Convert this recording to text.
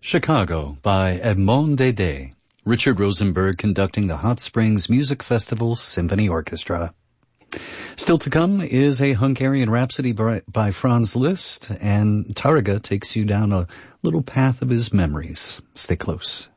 Chicago by Edmond Dede. Richard Rosenberg conducting the Hot Springs Music Festival Symphony Orchestra. Still to come is a Hungarian Rhapsody by Franz Liszt, and Tárrega takes you down a little path of his memories. Stay close.